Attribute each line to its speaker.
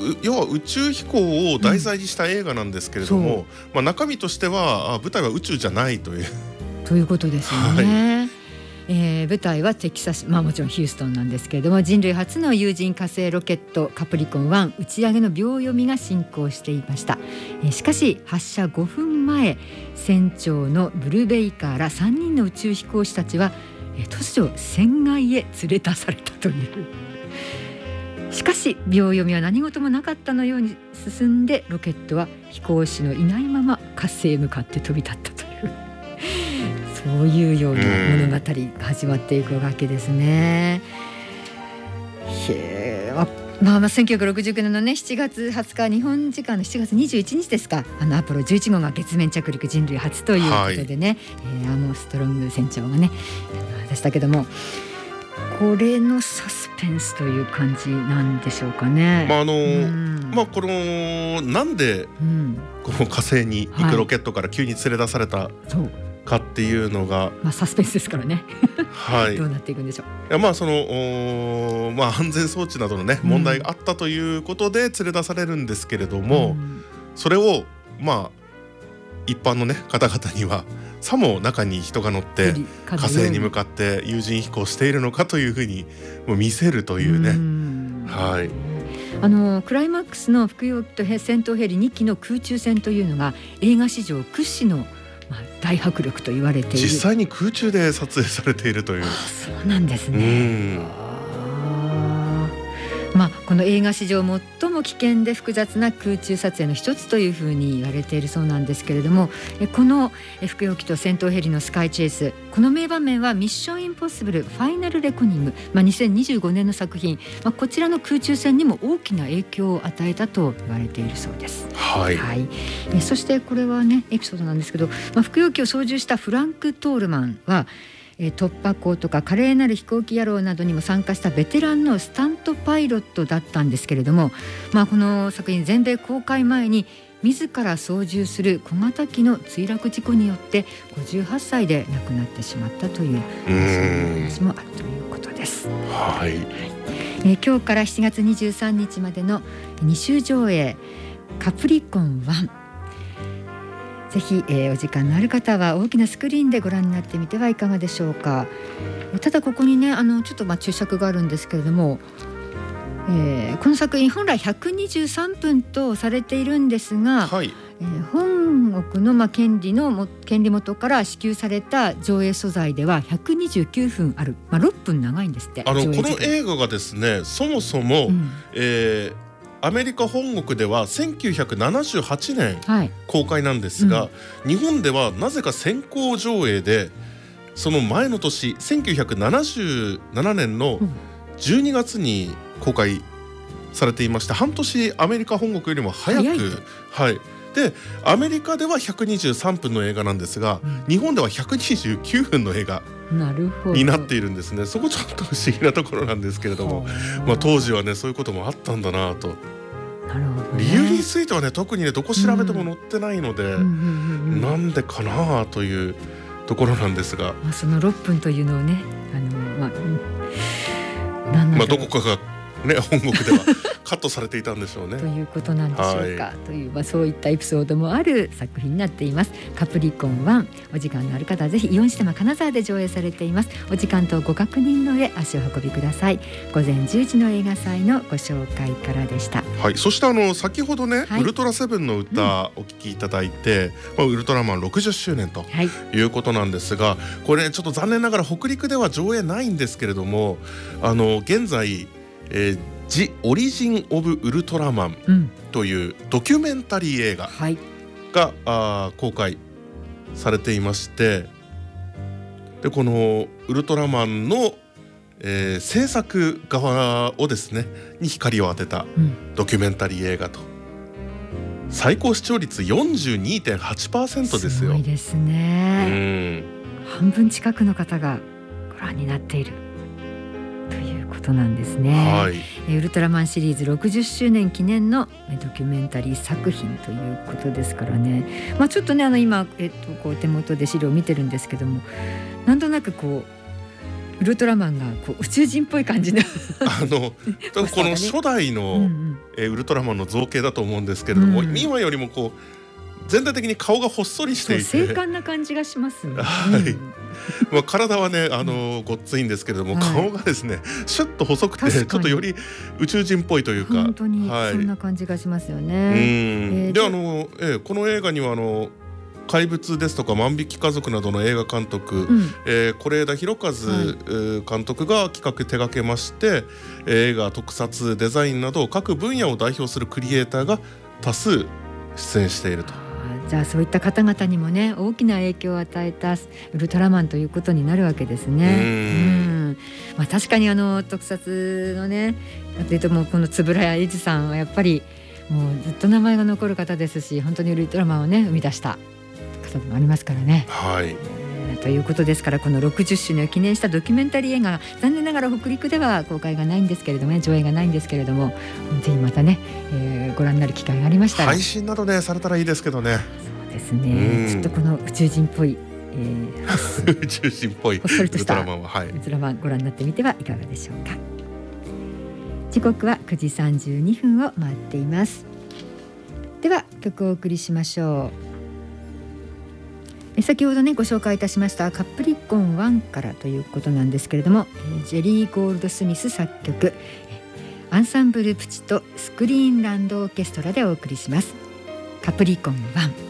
Speaker 1: 要は宇宙飛行を題材にした映画なんですけれども、中身としては舞台は宇宙じゃないという
Speaker 2: ことですよね。舞台はテキサス、もちろんヒューストンなんですけれども、人類初の有人火星ロケットカプリコン1打ち上げの秒読みが進行していました。しかし発射5分前、船長のブルベイカーら3人の宇宙飛行士たちは突如船外へ連れ出されたという。しかし秒読みは何事もなかったのように進んで、ロケットは飛行士のいないまま火星へ向かって飛び立ったというそういうような物語が始まっていくわけですね。1969年のね7月20日、日本時間の7月21日ですか、アポロ11号が月面着陸、人類初ということでね、アームストロング船長がねでしたけども、これのサスペンスという感じなんでしょうかね。
Speaker 1: このなんでこの火星に行くロケットから急に連れ出されたかっていうのが、
Speaker 2: サスペンスですからねどうなっていくんでしょう。
Speaker 1: 安全装置などのね問題があったということで連れ出されるんですけれども、それを一般のね方々にはさも中に人が乗って火星に向かって有人飛行しているのかというふうに見せるというね。
Speaker 2: クライマックスの服用機と戦闘ヘリ2機の空中戦というのが映画史上屈指の大迫力と言われている。
Speaker 1: 実際に空中で撮影されているという。
Speaker 2: そうなんですね。この映画史上最も危険で複雑な空中撮影の一つというふうに言われているそうなんですけれども、この服用機と戦闘ヘリのスカイチェイス、この名場面はミッションインポッシブルファイナルレコニング、2025年の作品、こちらの空中戦にも大きな影響を与えたと言われているそうです。そしてこれはねエピソードなんですけど、服用機を操縦したフランク・トールマンは突破口とか華麗なる飛行機野郎などにも参加したベテランのスタントパイロットだったんですけれども、この作品全米公開前に自ら操縦する小型機の墜落事故によって58歳で亡くなってしまったというそういう話もあるということです。今日から7月23日までの2週上映カプリコン1、ぜひ、お時間のある方は大きなスクリーンでご覧になってみてはいかがでしょうか。ただここにねちょっと注釈があるんですけれども、この作品本来123分とされているんですが、本国の権利元から支給された上映素材では129分ある、6分長いんですって。
Speaker 1: この映画がですね、そもそも、アメリカ本国では1978年公開なんですが、日本ではなぜか先行上映でその前の年1977年の12月に公開されていまして、半年アメリカ本国よりも早く、でアメリカでは123分の映画なんですが、日本では129分の映画になっているんですね。そこちょっと不思議なところなんですけれども、当時はねそういうこともあったんだなと。理由についてはね特にねどこ調べても載ってないので、なんでかなというところなんですが、
Speaker 2: その6分というのをね
Speaker 1: どこかがね本国ではカットされていたんでしょうね
Speaker 2: ということなんでしょうか、というそういったエピソードもある作品になっています。カプリコン1、お時間のある方はぜひイオンシネマ金沢で上映されています。お時間とご確認の上足を運びください。午前10時の映画祭のご紹介からでした。
Speaker 1: そして先ほどね、ウルトラセブンの歌お聴きいただいて、ウルトラマン60周年ということなんですが、これ、ね、ちょっと残念ながら北陸では上映ないんですけれども、現在ジ・オリジン・オブ・ウルトラマンというドキュメンタリー映画が、公開されていまして、でこのウルトラマンの、制作側をですねに光を当てたドキュメンタリー映画と、最高視聴率 42.8% ですよ。
Speaker 2: すごいですね。半分近くの方がご覧になっているということなんですね。ウルトラマンシリーズ60周年記念のドキュメンタリー作品ということですからね、ちょっとね今、こう手元で資料を見てるんですけども、なんとなくこうウルトラマンがこう宇宙人っぽい感じの
Speaker 1: この初代の、ウルトラマンの造形だと思うんですけれども、今よりもこう全体的に顔がほっそりしていて
Speaker 2: 精悍な感じがしますね。
Speaker 1: まあ、体はねごっついんですけれども、顔がですねシュッと細くてちょっとより宇宙人っぽいというか、
Speaker 2: 本当にそんな感じがしますよね。
Speaker 1: でこの映画には怪物ですとか万引き家族などの映画監督、是枝裕和監督が企画手掛けまして、映画特撮デザインなど各分野を代表するクリエイターが多数出演していると。
Speaker 2: じゃあそういった方々にもね大きな影響を与えたウルトラマンということになるわけですね。まあ、確かに特撮のねというともうこの円谷英二さんはやっぱりもうずっと名前が残る方ですし、本当にウルトラマンをね生み出した方でもありますからね。ということですから、この60周年を記念したドキュメンタリー映画、残念ながら北陸では公開がないんですけれどもね、上映がないんですけれども、ぜひまたね、ご覧になる機会がありましたら
Speaker 1: 配信などねされたらいいですけどね。
Speaker 2: そうですね、ちょっとこの宇宙人っぽい、
Speaker 1: 宇宙人っぽい
Speaker 2: ほっそりとした
Speaker 1: ウルトラマンは、
Speaker 2: ウルトラマンご覧になってみてはいかがでしょうか。時刻は9時32分を回っています。では曲をお送りしましょう。先ほどねご紹介いたしましたカプリコン1からということなんですけれども、ジェリー・ゴールドスミス作曲、アンサンブルプチとスクリーンランドオーケストラでお送りします。カプリコン1。